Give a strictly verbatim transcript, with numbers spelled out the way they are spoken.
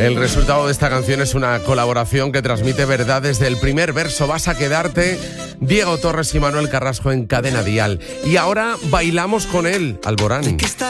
El resultado de esta canción es una colaboración que transmite verdad desde el primer verso. Vas a quedarte, Diego Torres y Manuel Carrasco en Cadena Dial. Y ahora bailamos con él, Alborán.